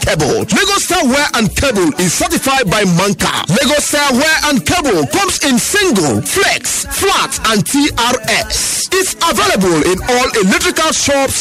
cable. Lagos Star Wire and Cable is certified by Manka. Lagos Star Wire and Cable comes in single, flex, flat, and TRS. It's available in all electrical shops